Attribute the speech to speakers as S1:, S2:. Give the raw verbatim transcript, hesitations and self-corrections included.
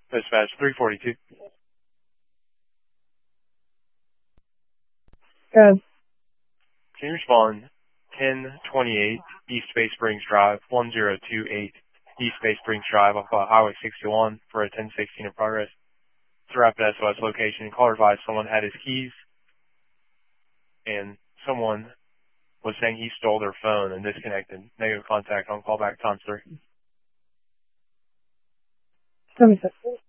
S1: Dispatch three forty-two.
S2: Good.
S1: Can you respond ten twenty-eight East Bay Springs Drive, one zero two eight East Bay Springs Drive off of Highway sixty-one for a ten sixteen in progress. It's a rapid S O S location. Caller advised someone had his keys and someone was saying he stole their phone and disconnected. Negative contact on callback times three.
S2: seventy-six.